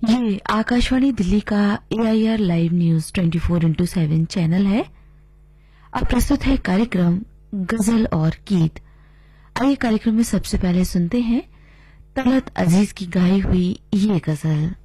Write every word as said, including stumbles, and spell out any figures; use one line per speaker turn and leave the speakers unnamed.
ये आकाशवाणी दिल्ली का AIR live news twenty four into seven channel है। अब प्रस्तुत है कार्यक्रम गजल और गीत। आइए कार्यक्रम में सबसे पहले सुनते हैं तलत अजीज की गाई हुई ये गजल।